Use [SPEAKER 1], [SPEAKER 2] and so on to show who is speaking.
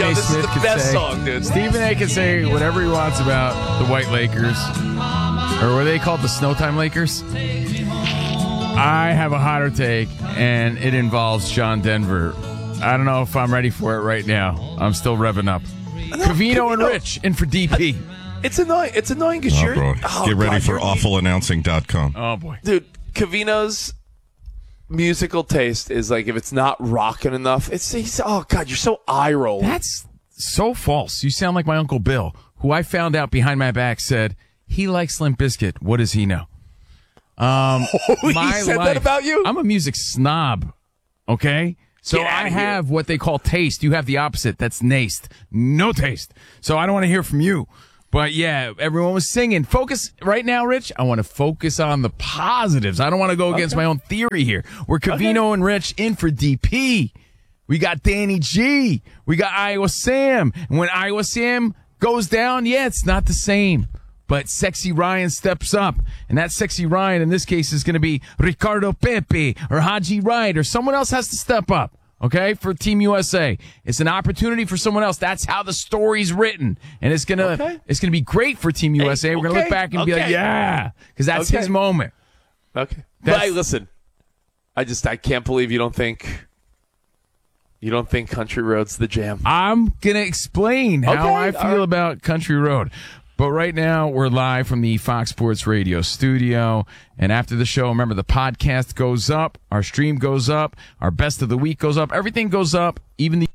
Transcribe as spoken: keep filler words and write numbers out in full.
[SPEAKER 1] Yo,
[SPEAKER 2] A.
[SPEAKER 1] this
[SPEAKER 2] Smith
[SPEAKER 1] is the
[SPEAKER 2] could
[SPEAKER 1] best
[SPEAKER 2] say,
[SPEAKER 1] song, dude.
[SPEAKER 2] Stephen A. can say whatever he wants about the White Lakers, or what they call the Snowtime Lakers. I have a hotter take, and it involves John Denver. I don't know if I'm ready for it right now. I'm still revving up.
[SPEAKER 1] No,
[SPEAKER 2] Covino and
[SPEAKER 1] Covino.
[SPEAKER 2] Rich in for D P.
[SPEAKER 1] It's annoying. It's annoying because
[SPEAKER 3] Oh,
[SPEAKER 1] you're.
[SPEAKER 3] bro.
[SPEAKER 1] Oh,
[SPEAKER 3] Get ready
[SPEAKER 1] God,
[SPEAKER 3] for
[SPEAKER 1] you're-
[SPEAKER 3] awful announcing dot com.
[SPEAKER 2] Oh, boy.
[SPEAKER 1] Dude, Covino's musical taste is like if it's not rocking enough, it's he's, oh God, you're so eye rolling.
[SPEAKER 2] That's so false. You sound like my Uncle Bill, who I found out behind my back said he likes Limp Bizkit. What does he know? Um,
[SPEAKER 1] Oh, he
[SPEAKER 2] my
[SPEAKER 1] said
[SPEAKER 2] life,
[SPEAKER 1] that about you?
[SPEAKER 2] I'm a music snob, okay? So
[SPEAKER 1] Get outta
[SPEAKER 2] I
[SPEAKER 1] here.
[SPEAKER 2] have what they call taste. You have the opposite. That's naste. No taste. So I don't want to hear from you. But yeah, everyone was singing. Focus right now, Rich. I want to focus on the positives. I don't want to go against
[SPEAKER 1] Okay.
[SPEAKER 2] my own theory here. We're Covino
[SPEAKER 1] Okay.
[SPEAKER 2] and Rich in for D P. We got Danny G. We got Iowa Sam. And when Iowa Sam goes down, yeah, it's not the same. But Sexy Ryan steps up. And that Sexy Ryan in this case is going to be Ricardo Pepe or Haji Wright, or someone else has to step up. Okay, for Team U S A, it's an opportunity for someone else. That's how the story's written, and it's gonna
[SPEAKER 1] Okay.
[SPEAKER 2] it's gonna be great for Team U S A.
[SPEAKER 1] Hey,
[SPEAKER 2] We're gonna
[SPEAKER 1] okay,
[SPEAKER 2] look back and be like,
[SPEAKER 1] okay.
[SPEAKER 2] yeah, because that's
[SPEAKER 1] Okay.
[SPEAKER 2] his moment.
[SPEAKER 1] Okay.
[SPEAKER 2] That's-
[SPEAKER 1] But hey, listen, I just I can't believe you don't think you don't think Country Road's the jam.
[SPEAKER 2] I'm gonna explain how
[SPEAKER 1] Okay,
[SPEAKER 2] I feel
[SPEAKER 1] all right.
[SPEAKER 2] about Country Road. But right now, we're live from the Fox Sports Radio studio. And after the show, remember, the podcast goes up, our stream goes up, our best of the week goes up, everything goes up, even the